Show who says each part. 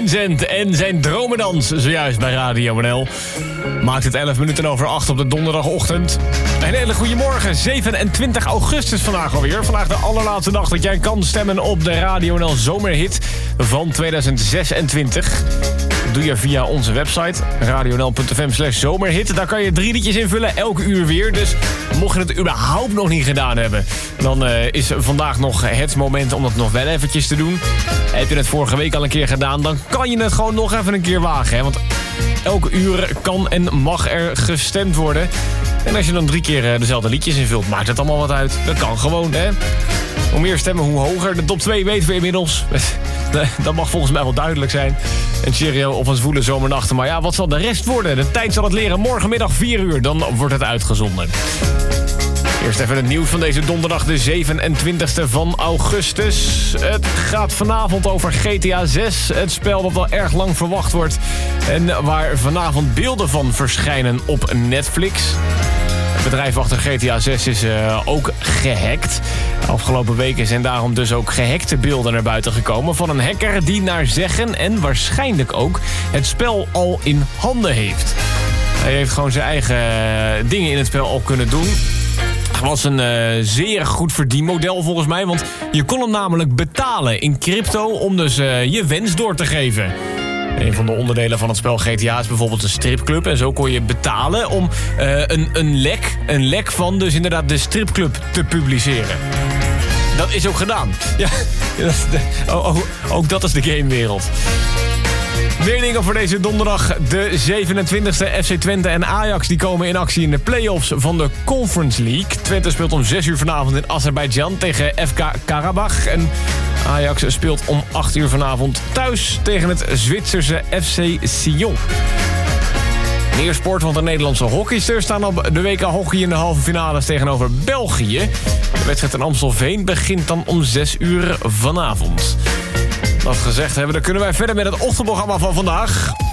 Speaker 1: Vincent en zijn dromedans zojuist bij Radio NL. Maakt het 11 minuten over 8 op de donderdagochtend. Een hele goede morgen, 27 augustus vandaag alweer. Vandaag de allerlaatste dag dat jij kan stemmen op de Radio NL zomerhit van 2026. Dat doe je via onze website, radionl.fm/zomerhit. Daar kan je 3 liedjes invullen, elke uur weer. Dus mocht je het überhaupt nog niet gedaan hebben, dan is vandaag nog het moment om dat nog wel eventjes te doen. Heb je het vorige week al een keer gedaan, dan kan je het gewoon nog even een keer wagen. Hè? Want elke uur kan en mag er gestemd worden. En als je dan 3 keer dezelfde liedjes invult, maakt het allemaal wat uit. Dat kan gewoon, hè. Hoe meer stemmen, hoe hoger. De top 2 weten we inmiddels. Dat mag volgens mij wel duidelijk zijn. En Cheerio op een zwoele zomernachten. Maar ja, wat zal de rest worden? De tijd zal het leren. Morgenmiddag 4 uur, dan wordt het uitgezonden. Eerst even het nieuws van deze donderdag, de 27e van augustus. Het gaat vanavond over GTA 6. Het spel dat al erg lang verwacht wordt. En waar vanavond beelden van verschijnen op Netflix. Het bedrijf achter GTA 6 is ook gehackt. De afgelopen weken zijn daarom dus ook gehackte beelden naar buiten gekomen van een hacker die naar zeggen en waarschijnlijk ook het spel al in handen heeft. Hij heeft gewoon zijn eigen dingen in het spel al kunnen doen. Het was een zeer goed verdienmodel volgens mij, want je kon hem namelijk betalen in crypto om dus je wens door te geven. Een van de onderdelen van het spel GTA is bijvoorbeeld een stripclub. En zo kon je betalen om een lek van dus inderdaad de stripclub te publiceren. Dat is ook gedaan. Ja, ook dat is de gamewereld. Meer dingen voor deze donderdag. De 27e FC Twente en Ajax die komen in actie in de play-offs van de Conference League. Twente speelt om 6 uur vanavond in Azerbeidzjan tegen FK Karabach. En Ajax speelt om 8 uur vanavond thuis tegen het Zwitserse FC Sion. Meer sport, want de Nederlandse hockeysters staan op de WK Hockey in de halve finales tegenover België. De wedstrijd in Amstelveen begint dan om 6 uur vanavond. Dat gezegd hebben, dan kunnen wij verder met het ochtendprogramma van vandaag.